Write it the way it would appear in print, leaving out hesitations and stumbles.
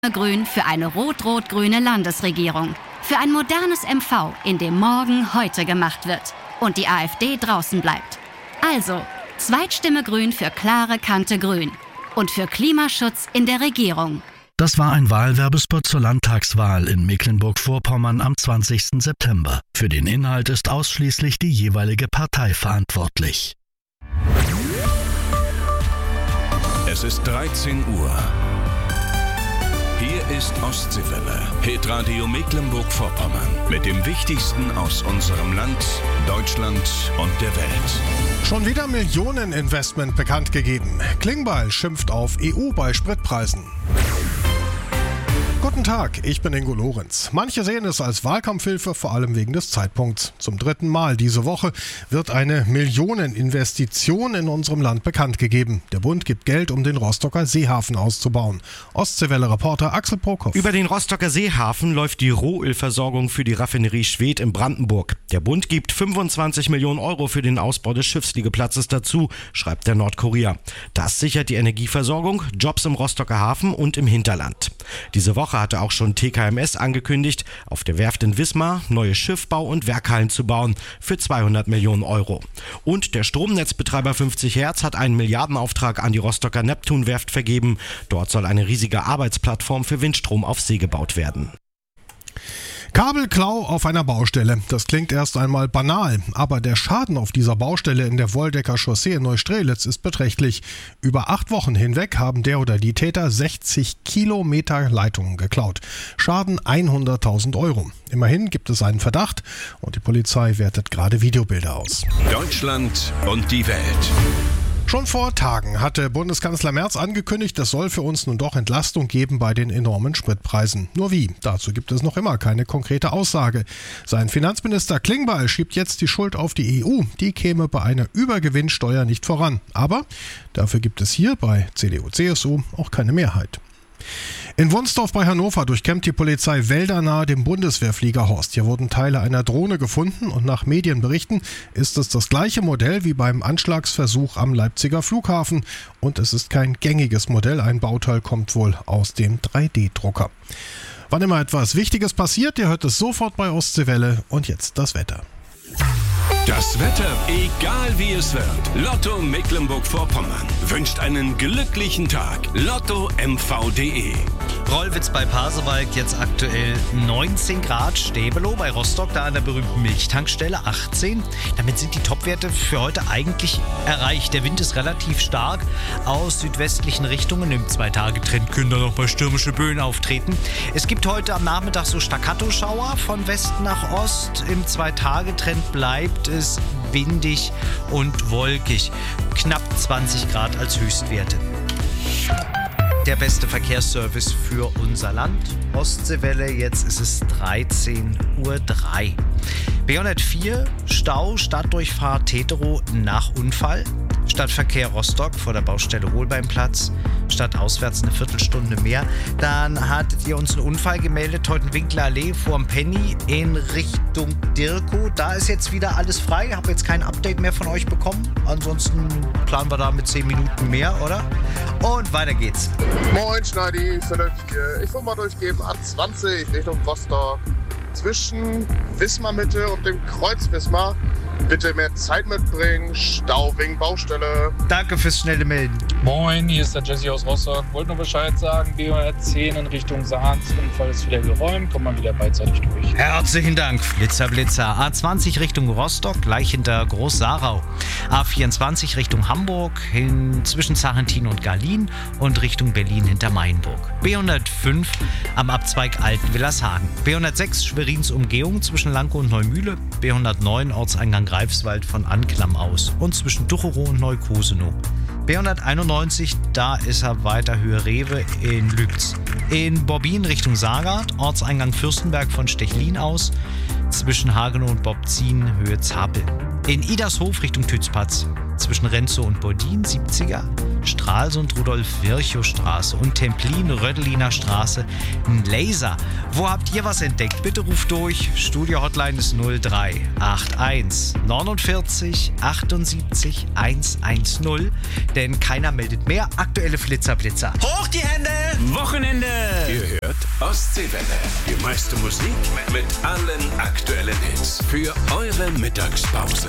Grün für eine rot-rot-grüne Landesregierung. Für ein modernes MV, in dem morgen heute gemacht wird. Und die AfD draußen bleibt. Also, Zweitstimme Grün für klare Kante Grün. Und für Klimaschutz in der Regierung. Das war ein Wahlwerbespot zur Landtagswahl in Mecklenburg-Vorpommern am 20. September. Für den Inhalt ist ausschließlich die jeweilige Partei verantwortlich. Es ist 13 Uhr. Hier ist Ostseewelle, Hitradio Mecklenburg-Vorpommern. Mit dem Wichtigsten aus unserem Land, Deutschland und der Welt. Schon wieder Millioneninvestment bekannt gegeben. Klingbeil schimpft auf EU bei Spritpreisen. Guten Tag, ich bin Ingo Lorenz. Manche sehen es als Wahlkampfhilfe, vor allem wegen des Zeitpunkts. Zum 3. Mal diese Woche wird eine Millioneninvestition in unserem Land bekannt gegeben. Der Bund gibt Geld, um den Rostocker Seehafen auszubauen. Ostseewelle-Reporter Axel Prokop. Über den Rostocker Seehafen läuft die Rohölversorgung für die Raffinerie Schwedt in Brandenburg. Der Bund gibt 25 Millionen Euro für den Ausbau des Schiffsliegeplatzes dazu, schreibt der Nordkurier. Das sichert die Energieversorgung, Jobs im Rostocker Hafen und im Hinterland. Diese Woche hatte auch schon TKMS angekündigt, auf der Werft in Wismar neue Schiffbau- und Werkhallen zu bauen für 200 Millionen Euro. Und der Stromnetzbetreiber 50 Hertz hat einen Milliardenauftrag an die Rostocker Neptunwerft vergeben. Dort soll eine riesige Arbeitsplattform für Windstrom auf See gebaut werden. Kabelklau auf einer Baustelle. Das klingt erst einmal banal, aber der Schaden auf dieser Baustelle in der Woldecker Chaussee in Neustrelitz ist beträchtlich. Über 8 Wochen hinweg haben der oder die Täter 60 Kilometer Leitungen geklaut. Schaden 100.000 Euro. Immerhin gibt es einen Verdacht und die Polizei wertet gerade Videobilder aus. Deutschland und die Welt. Schon vor Tagen hatte Bundeskanzler Merz angekündigt, es soll für uns nun doch Entlastung geben bei den enormen Spritpreisen. Nur wie? Dazu gibt es noch immer keine konkrete Aussage. Sein Finanzminister Klingbeil schiebt jetzt die Schuld auf die EU. Die käme bei einer Übergewinnsteuer nicht voran. Aber dafür gibt es hier bei CDU-CSU auch keine Mehrheit. In Wunsdorf bei Hannover durchkämmt die Polizei Wälder nahe dem Bundeswehrflieger Horst. Hier wurden Teile einer Drohne gefunden und nach Medienberichten ist es das gleiche Modell wie beim Anschlagsversuch am Leipziger Flughafen. Und es ist kein gängiges Modell, ein Bauteil kommt wohl aus dem 3D-Drucker. Wann immer etwas Wichtiges passiert, ihr hört es sofort bei Ostseewelle. Und jetzt das Wetter. Das Wetter, egal wie es wird. Lotto Mecklenburg-Vorpommern wünscht einen glücklichen Tag. LottoMV.de. Rollwitz bei Pasewalk, jetzt aktuell 19 Grad. Stäbelow bei Rostock, da an der berühmten Milchtankstelle 18. Damit sind die Topwerte für heute eigentlich erreicht. Der Wind ist relativ stark aus südwestlichen Richtungen. Im 2-Tage-Trend können da noch mal stürmische Böen auftreten. Es gibt heute am Nachmittag so Staccato-Schauer von West nach Ost. Im 2-Tage-Trend bleibt es windig und wolkig. Knapp 20 Grad als Höchstwerte. Der beste Verkehrsservice für unser Land. Ostseewelle, jetzt ist es 13:03 Uhr. B104, Stau, Stadtdurchfahrt Teterow nach Unfall. Stadtverkehr Rostock vor der Baustelle Holbeinplatz. Stadtauswärts eine Viertelstunde mehr. Dann hattet ihr uns einen Unfall gemeldet, Teutenwinkler Allee vorm Penny in Richtung Dirkow. Da ist jetzt wieder alles frei. Ich habe jetzt kein Update mehr von euch bekommen. Ansonsten planen wir da mit 10 Minuten mehr, oder? Und weiter geht's. Moin Schneidi, Philipp hier. Ich will mal durchgeben, A20 Richtung Rostock. Zwischen Wismar Mitte und dem Kreuz Wismar. Bitte mehr Zeit mitbringen. Stau wegen Baustelle. Danke fürs schnelle Melden. Moin, hier ist der Jesse aus Rostock. Wollte nur Bescheid sagen, B110 in Richtung Sahns. Unfall ist wieder geräumt, kommt man wieder beidseitig durch. Herzlichen Dank, Blitzer. A20 Richtung Rostock, gleich hinter Groß-Sarau. A24 Richtung Hamburg, zwischen Sarrentin und Garlin und Richtung Berlin hinter Mainburg. B105 am Abzweig Altenwillershagen. B106 Schwerins Umgehung zwischen Lankow und Neumühle. B109 Ortseingang Greifswald von Anklam aus und zwischen Ducherow und Neukosenow. B191, da ist er weiter Höhe Rewe in Lübz. In Bobbin Richtung Saargard, Ortseingang Fürstenberg von Stechlin aus, zwischen Hagenow und Bobzin Höhe Zapel. In Idershof Richtung Tützpatz, zwischen Renzow und Bodin, 70er, Stralsund, Rudolf-Virchow-Straße und Templin-Rödeliner Straße ein Laser. Wo habt ihr was entdeckt? Bitte ruft durch. Studio-Hotline ist 0381 49 78 110, denn keiner meldet mehr. Aktuelle Flitzer-Blitzer. Hoch die Hände! Wochenende! Ihr hört Ostseewelle. Die meiste Musik mit allen aktuellen Hits für eure Mittagspause.